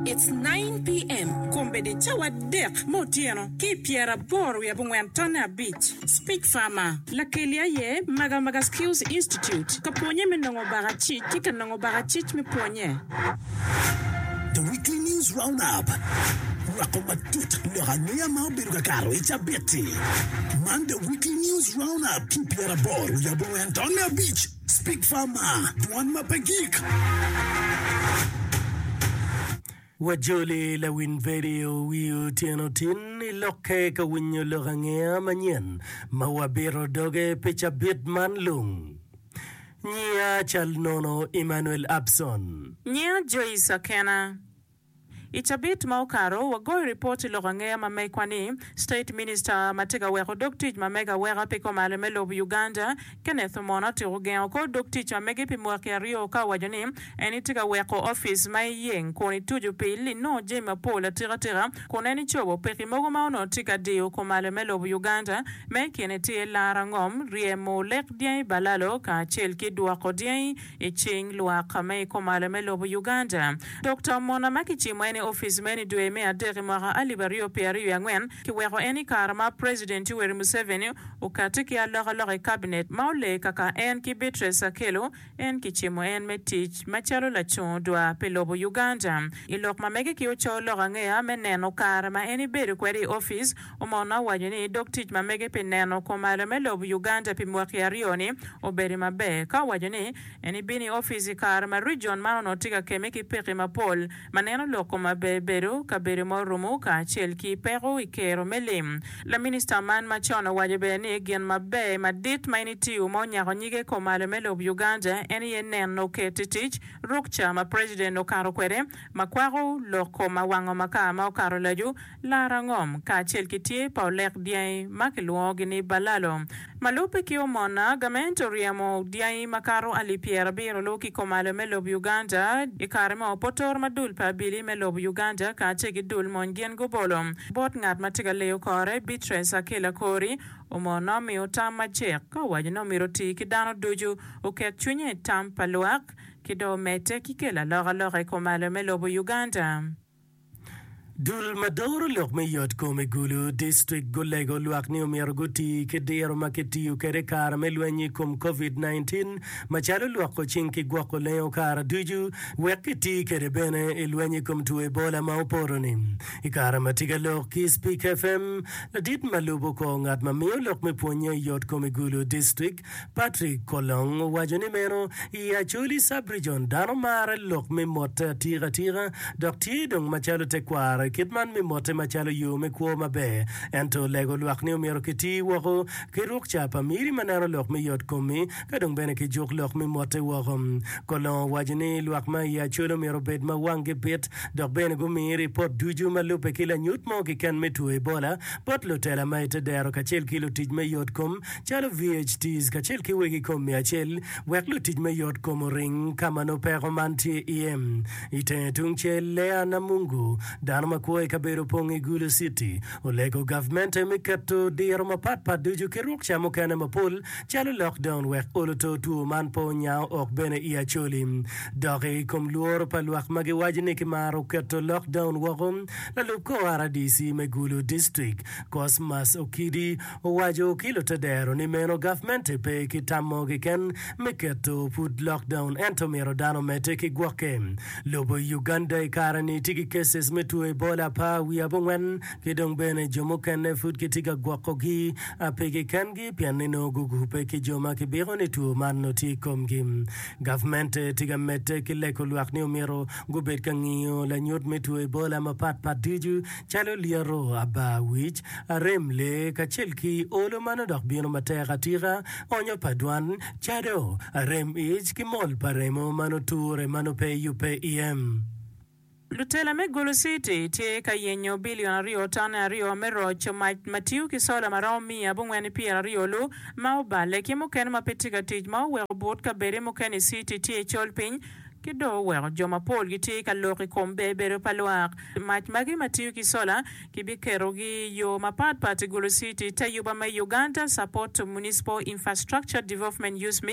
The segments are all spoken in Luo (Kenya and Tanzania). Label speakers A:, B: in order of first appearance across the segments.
A: It's 9 p.m. Kombe de chawa dek motieno ki Pierre Boru ya bungwantona beach. Speak Farmer. La kelia ye maga Skills Institute. Kaponye menongo bagachi kika nongo bagachich me ponye.
B: The weekly news roundup. Rakomatut Lorania Maubiruga Karo Ichabeti. Man, the weekly news roundup. Ki Pierre Boru ya bungwantona beach. Speak Farmer. Duan Mapagik.
C: Wajoli la win video wiu tiano tin iloke ka winyo lorangea manyen mawabiro doge pecha bitman lung. Nya chal nono Emmanuel Abson.
D: Nya Joyce Akena. Ichabit maukaro wagoi report lorangea mamekwani State Minister Matega Wero Doktich mamega wera peko malemelo Uganda Kenneth Mona tirugen ko Doktich mamege pimwake rio ka wajani enitiga weko office mai yeng koni tuju pili no jema pola tira koneni chobo peki mogo mauno tika dio ko malemelo Uganda meki eneti larangom riemo lek diai balalo ka chelki duako diai ching lua kame ko malemelo Uganda. Dr. Mona Makichi mwene office many do me adere mara alibario peari yangwen ki wero eni karma president Yoweri Museveni o katiki alora cabinet maule kaka en ki Beatrice Akelo en ki chimo en metich machalo la chon doa pelobo Uganda ilok mamege ki ocho lora ngea meneno karma eni beru kweri office o mona wajeni Doktich mamege peneno komale melobo Uganda pimwaki arioni o beri mabe ka wajeni eni bini office karma region mano tiga kemeki peki mapol maneno loko beberu kabere morumu ka chelki pero ikero melim la minister man machona wajibe ni gen mabe madit mainiti umonya nyige ko malemelo Uganda eni yenen no ketitich rukcha ma president no karo kwere makwaro loko mawango makama okaro laju larangom ka chelki tie paulek diai makiluo gini balalo malupe ki omona gamento riamo diai makaro ali Pierre biro loki ko malemelo Uganda ikaremo potor madul pa bili melo Uganda ka chegi dul mongen go bolom bot ngat matiga leo kore Beatrice Akela kori omona mi otama chek ka wajno miroti kidano doju oket chunye tampa luak kido mete kikela lora ko malemelo Uganda.
C: Dul madoro lok me yot kome gulu district golego luak ni umiarguti kedero maketi ukere kara melwenyi kum COVID-19 machalo luak ko chinki guako leo kara duju wekiti kere bene ilwenyi kum tu Ebola mauporoni ikara matiga lok ki Speak FM la dit malubo ko ngat mamiyo lok me ponye yot kome gulu district Patrick Kolong wajoni meno iya chuli subregion dano mara lok me mota tira dokti dong machalo tekwara kitman mi mote machalo yume kuo mabe ento lego luak ni umiro kiti wako kiruk chapa miri manaro lok mi yot kumi kadong bene ki juk lok mi mote wako kolon wajini luak ma ya chulo miro bed ma wangi bit dok bene gumiri pot duju malupe kila nyut mo ki ken mitu Ebola pot lutela ma ite dero kachel kilo tij me yot kum chalo VHTs kachel ki wegi kum mi achel wek lu tij me yot kum ring kama no pero manti ite tung chel lea na mungu dano kwa kabero pongi Gulu City olego government mikato diro mapat duju kiruk chamo kana mapol chalo lockdown wek oloto tu manpo nyao ok bene ia choli dore kom luor paluak mage wajine ki maro kato lockdown wakom la luko aradisi me Gulu district Cosmas Okidi wajo kilo tadero ni meno government pe kitamo ken mikato put lockdown entomero dano mete ki gwoke lobo Uganda karani tigi cases metu Ebola pa wiabongwen kidong bene jomo kene food kitiga gwakogi apege kangi pianino gugupe ki joma ki biro ni tu manno ti komgi government tiga mete kileko luak ni umiro gubet kangiyo la nyot metu Ebola mapat diju chalo liaro aba wich aremle kachelki olo mano dok bino matera tira onyo padwan chado arem ich kimol paremo mano ture mano pe yupe
D: Lutela me Gulu City te kayenyo bilion rio tana rio merocho matiu kisola maromi abungweni pia rio lu maubale kimo ken mapetiga tij mawe bot ka bere mo ken city te cholpin kido wero joma pol giti ka loki kombe bere paluak mach magi matiu kisola kibikero gi yo mapat Gulu City tayuba ma Uganda support municipal infrastructure development use meet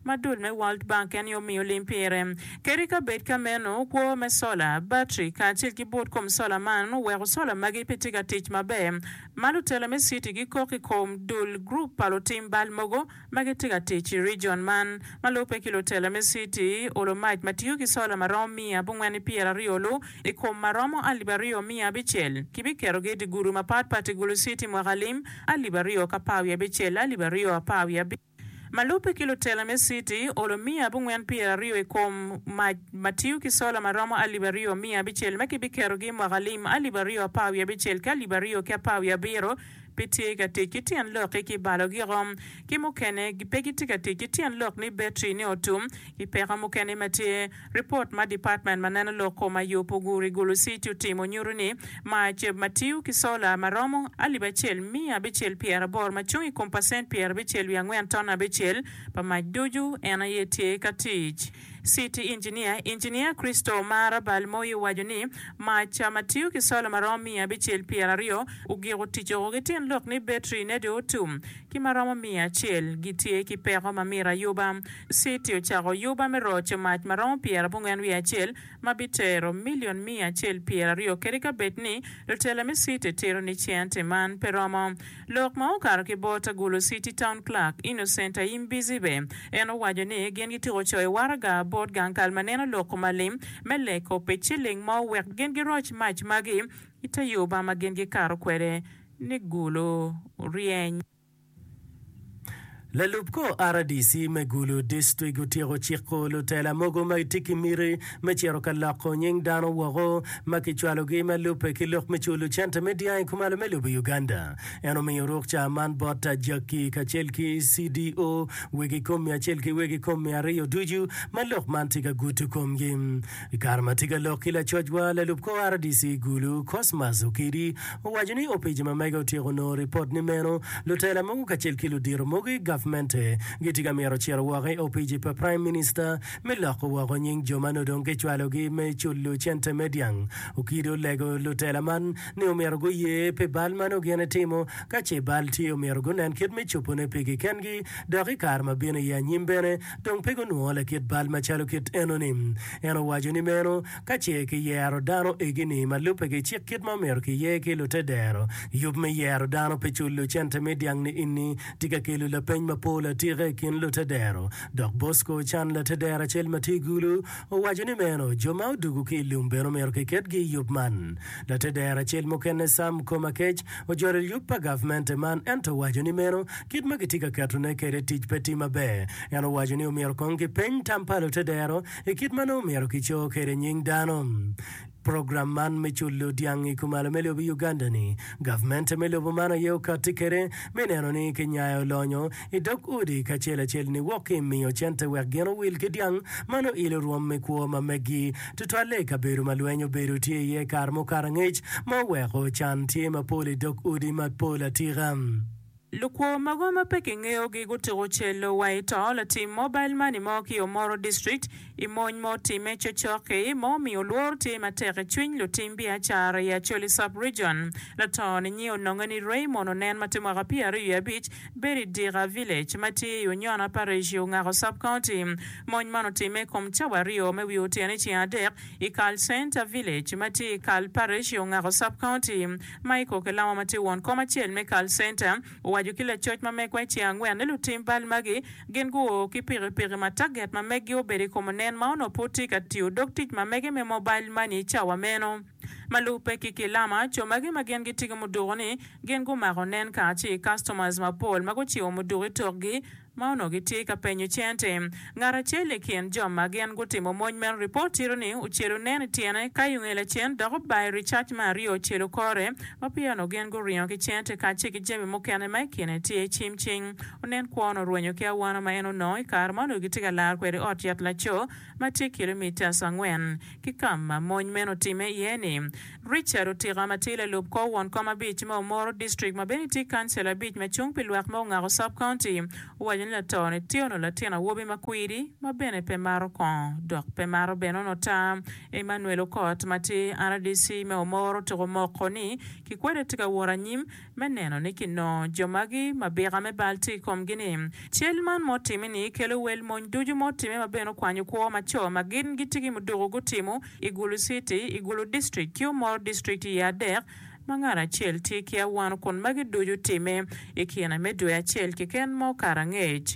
D: madul me World Bank en yo mi Olympiere kerika bet kameno kwo me sola battery ka til ki bot kom sola man wero sola magi petiga tich mabe malu tele me city gi koki kom dul group palo team balmogo magi tiga tich region man malu pe kilo tele me city olo mait matiu ki sola marom mia bungwani piera riolo e kom maromo alibario mia bichel kibi kero ge di guru mapat pati gulu city mwagalim alibario kapawia bichel alibario apawia Malupe kilo tela me city olo mia bungwen pia rio e kom matiu ki sola maromo alibario mia bichel maki bikero gi mwagalim alibario apawia bichel ka alibario ki apawia biro piti ka tikiti an lok ki balo gi rom ki mukene gi pegiti ka tikiti an lok ni betri ni otum ki pega mukene mati report ma department manana loko ma yopo guri gulu city timo nyuruni ma che matiu ki sola maromo alibachel mia bichel piera bor ma chungi kompasent piera bichel yangwen tona bichel pa ma duju ena yeti ka tij City Engineer Cristo Mara Balmoyi wajuni ma chamatiu ki sola maromi abichel piera rio ugiro ticho gitin lok ni betri ne de otum ki maromo mia chel gitie ki pero mamira yuba City uchago yuba meroche mach maromo piera bungen wia chel mabitero million mia chel piera rio kerika betni lotela mi City tero ni chiente man peromo lok ma ukar ki bota gulu City Town Clerk Innocenta imbizibe eno wajuni gen gitiro choy waraga bot gang kalmaneno loko malim meleko pechiling mo wek gen gi roch mach magi itayoba ma gen gi karo kwere ni gulo rieny
C: La lupko RDC megulu district utiro chiko lutela mogo maitiki miri mechero kalako nying dano wago makichwalo gima lupe kilok mechulu chanta media kumalo melubu Uganda. Eno miyuruk cha man bota jaki kachelki CDO wegi kumya chelki wegi kumya Rio Duju malok mantika gutu kumgim. Karma tiga lokila chojwa la lupko RDC gulu Cosmas ukiri wajuni opejima mega utiro no report ni meno lutela mogo kachelki ludiro mogi government gitiga mero chero wage OPG pa prime minister melako wago nying jomano donge chwalo gi me chulu chente mediang ukido lego lutela man ne omero go ye pe balmano gene timo kache balti omero go nen kid me chupone pigi kengi dagi karma bine ya nyimbene dong pego nuole kid balma chalo kid enonim eno wajuni meno kache ki yero dano egini malupe ki chik kid mamero ki ye ki lutedero yub me yero dano pe chulu chente mediang ni inni tiga kilu la peny mapola tire kin lutedero dok Bosco chan lutedera chel matigulu wajuni meno joma dugu ki lumbeno mero ki ket gi yub man lutedera chel mokene sam koma kech ojore yub pa government man ento wajuni meno kid magitika katune kere tij peti mabe eno wajuni umero kongi peny tampa lutedero kid mano umero kicho kere nying dano program man mechulu diangi kumala melobu Uganda ni government melobu mana yeo katikere meneno ni kenyayo lonyo idok udi kachela chel ni woki miyo chente wegeno wil kidiang mano ilo ruom mekuo mamegi tutwale kaberu maluenyo beru tie ye karmo karangich ma weko chan tie mapoli dok udi mapola tiram
D: Lukwo magoma peke ngeo gi gutiro chelo waito la team mobile money mo ki Omoro district imony mo time chochoke mo mi oluor team atere chwiny lo team biachara ya Choli sub region la ton nyi onongani Raymond onen matimo rapia ria beach beri dira village mati uniona parish ngaro sub county mony mano time kom chawario me wioti ani chi adek ikal center village mati kal parish ngaro sub county maiko kelama mati won koma chel me kal center Jukila church ma mekwa chiangwe ne lutim bal magi gen go ki piri mataget ma megi obere komonen ma ono poti ka tiu doktit ma megi me mobile money chawa meno malupe kikilama chomagi magen gitiga mudugoni gen go maronen ka chi customers ma pol mago chi omudugi torgi Mauno giti ka penyo chente ngara chele kien joma gen gutimo monmen report ironi uchero nene tiene kayungele chen dogo by Richard Mario chelo kore mapiano gen go rion ki chente ka chiki jemi mokene mai kine tie chimching onen kuono ruenyo kia wana ma eno noi kar mano giti ka lar kwere ot yat la cho mati kilomita sangwen kikama monmen otime yeni Richard otira matile lup ko won koma beach ma Omoro district ma beniti kansela beach ma chung pilwak ma ngaro sub county wajen la tone tiono la tina wobi makwiri ma bene pe maro kon dok pe maro beno no tam Emmanuel Okot mati RDC me omoro to mokoni ki kwede tika wora nyim meneno ni kino jomagi mabega me balti kom gini chelman motimi ni kelo wel monduju motimi ma beno kwanyu ko macho magin gitigi mudugo gutimo Igulu City Igulu District Kilmore District ya der mangara chel tiki ya wano kon magi duju time ikiana medu ya chel kiken mo karangej.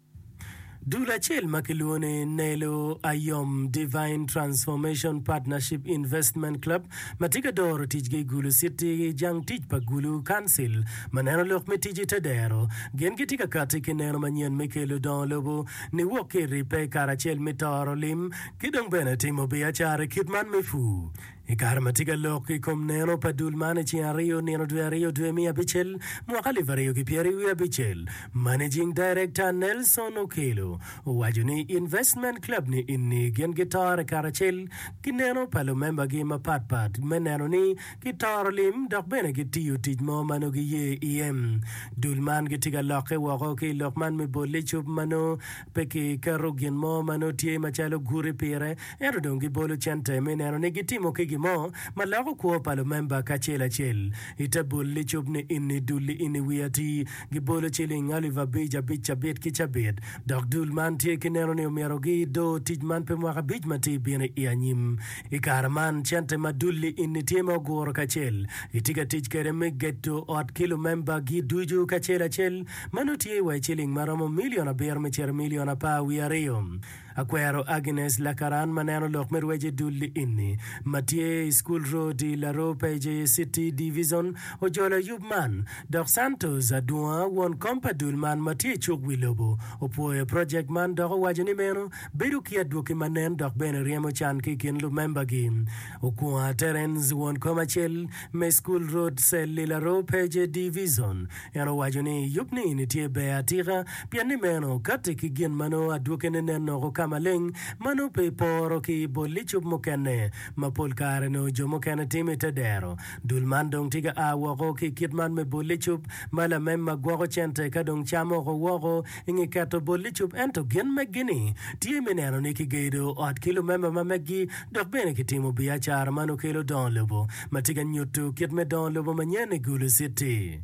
C: Dula chel makiluone Nelo Ayom Divine Transformation Partnership Investment Club matika doro tijge Igulu City jang tij pa Gulu Council maneno lok me tiji tedero gen gitika kati kinero manyen mekelo don lobo ni woke ripe karachel mitoro lim kidong bene timo biachare kitman mefu Ikar matika loki kom neno padul mane chiario neno due mia bichel mwakali vario ki pieri wia bichel Managing Director Nelson Okelo wajuni Investment Club ni inni gen gitar karachel kineno palo member gi pat meneno ni gitar lim dok bene gitiyo tijmo mano gi ye EM dulman gitika loke wako ki lokman me bole chup mano peki karugin mo mano tie machalo guri pire erodongi bolo chante meneno ni gitimo ki mo malako ko palo member ka chela chel itabul li chubni inni dulli inni wiati gibolo cheli ngali va bija bicha bit kichabit dok dul man tie kinero ne umerogi do tijman pe mwaka bij mati bine ianyim ikaraman chante madulli inni tiema goro ka chel itika tij kere me getto ot kilo member gi duju ka chela chel mano tie wa cheli maromo miliona ber me cher miliona pa wiarium Akwero Agnes Lakaran maneno lok merweje dulli inni Matie School Road La Rope City Division Ojola Yubman Dok Santos Adua won kompa dulman Matie Chuk Wilobo Opoye project man dok wajani meno Bedu kia duki manen dok bene riemo chan kikin lu member game Okua Terence won komachel Me School Road Sel La Rope Division Yano wajani yubni ini tie beatira Piani meno kati kigin mano aduke neno kamaleng mano pe poro ki bolichub mokene mapol kare no jomo kene time tedero dulman dong tiga awoko ki kitman me bolichub mala memma gwago chente kadong chamo go wogo ingi kato bolichub ento gen megini tie meneno ni ki gedo ot kilo memma mamegi dok bene ki timo biachar mano kilo don lobo matiga nyutu kitme don lobo manyene Igulu City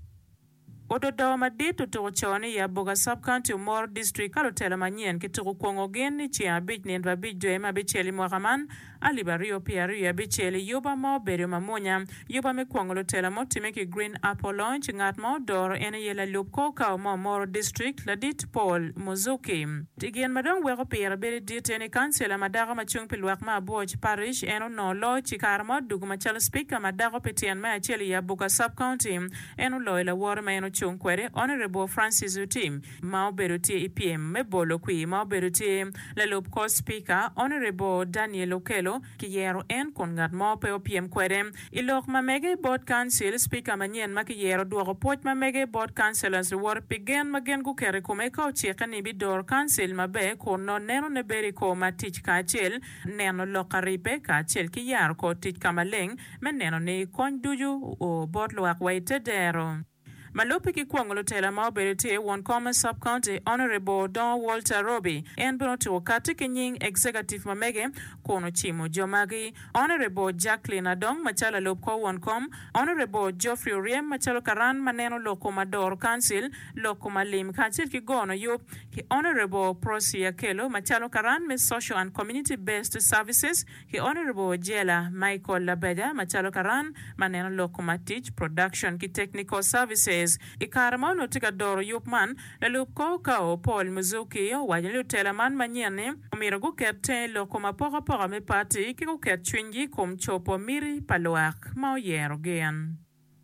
D: Ododo madito to choni ya Boga Sub-County Umor District kalotela manyen kituku kuongo geni chia bich nendwa bich doema bicheli mwakaman alibario piario ya bicheli yoba mo berio mamunya yoba me kuongo lotela mo timeki Green Apple Launch ngat mo dor ene yela lupko ka mo Umor District ladit Paul Muzuki tigian madong weko pira beri ditene kansela madaga machung pilwak ma Boch Parish eno no lo chikar mo dugu machalo speaker madaga petian ma acheli ya Boga Sub-County eno lo ila war ma eno Chunkwere Honorable Francis Utim Mao Beruti EPM Mebolo Kui Mao Beruti Lelup Co Speaker Honorable Daniel Okelo Kiyero en kongat Mao Pe OPM Kwere Ilok Mamege Board Council Speaker Manyen Makiyero Duogo Poch Mamege Board Councilors War Pigen Magen Gukere Kumeka Ucheka Nibi Door Council Mabe Kono Neno Neberi Ko Matich Kachel Neno Lokaripe Kachel Kiyar Ko Tich Kamaleng Meneno Ni Konduju O Board Luak Waite Dero Malopi ki kuangolo tela maoberite one common sub-county Honorable Don Walter Roby en bonotu wakati kinying executive mamege kono chimo jomagi Honorable Jacqueline Adong machala lopko one com Honorable Geoffrey Oriem machalo karan maneno loko mador council loko malim council ki gono yup ki Honorable Prosi Akelo machalo karan me social and community based services ki Honorable Jela Michael Labeda machalo karan maneno loko matich production ki technical services Ikarama no tika doro yupman lalupko kao Paul Muzuki wajali utelaman manyane umiragu kepte loko mapoka me pati kiko ket chwingi kum chopo miri paloak mao yero gen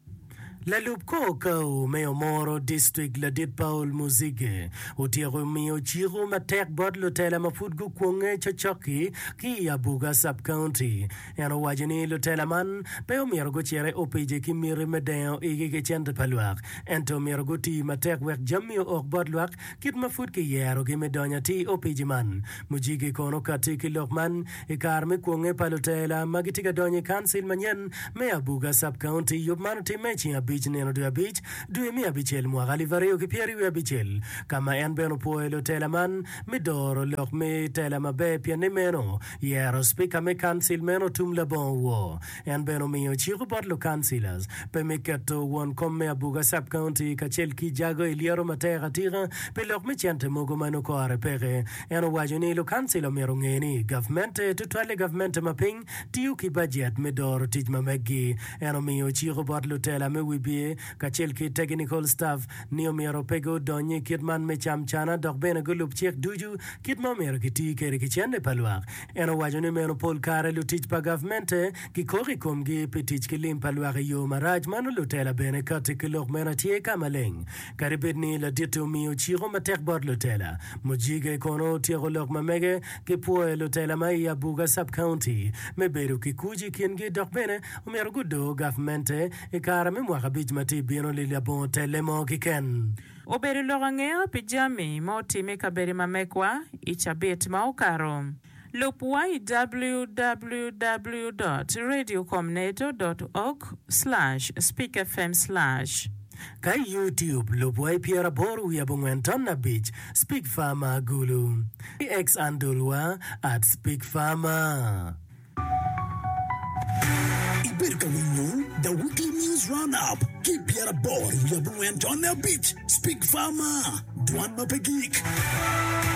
C: La Lupko Kao Meo Moro District La Dit Paul Muzige Utiero Mio Chiro Matek Bot Lutela Mafudgu Kwonge Chachoki Ki Abuga Sub-County Yano Wajini Lutela Man Peo Mirgo Chere Opije Ki Miri Medeo Ige Chente Paluak Ento Mirgo Ti Matek Wek Jamio Ok Bot Luak Kit Mafud Ki Yero Ki Medonya Ti Opije Man Mujige Kono Kati Ki Lokman Ikarme Kwonge Palutela Magitiga Donye Council Manyen Me Abuga Sub-County Yubman Ti Mechi abich neno dwe abich dwe mi abichel mwaka livario ki pieri wi abichel kama en beno poelo tela man midoro lok me tela mabe pia ne meno yero speaker me council meno tum la bon wo en beno miyo chiku bot lo councilors pe me keto won komme abuga sub county kachel ki jago iliero matera tira pe lok me chente mogo mano ko arepere en wajoni lo council mero ngeni government tutwale government maping tiu ki budget midoro tij mamegi en miyo chiku bot lo tela me wibie kachel ki technical staff niyo mero pego donye kitman me chamchana dok bena gulup chek duju kitma mero kiti kere kichende palwak eno wajone mero pol kare lutich pa governmente ki kori komgi petich kilim palwak yo maraj mano lutela bene kate kilok mera tie kamaleng karibidni la dito miyo chiro matek bot lutela mujige kono tiro lok mamege ki poe lutela mai ya buga sub county me beru ki kuji kingi dok bene umero gudo governmente ikara me mwaka bij mati bieno li labon telemo kiken
D: Oberi lorangea pijami moti mekaberi mamekwa ichabit maukaro. Lupwai www.radiocomnator.org/speakfm/
C: Kai YouTube lupwai piera boru ya bungwentona beach Speak Farmer Gulu X andulwa at Speak Farmer
B: Iberka Winyo, the weekly news roundup. Keep your aboard. We are going on the beach. Speak Farmer. Duan Mapegik.